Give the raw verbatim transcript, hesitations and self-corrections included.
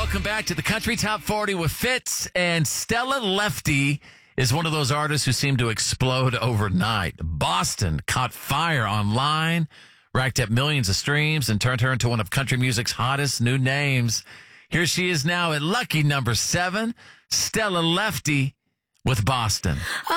Welcome back to the Country Top forty with Fitz. And Stella Lefty is one of those artists who seem to explode overnight. Boston caught fire online, racked up millions of streams, and turned her into one of country music's hottest new names. Here she is now at lucky number seven, Stella Lefty with Boston.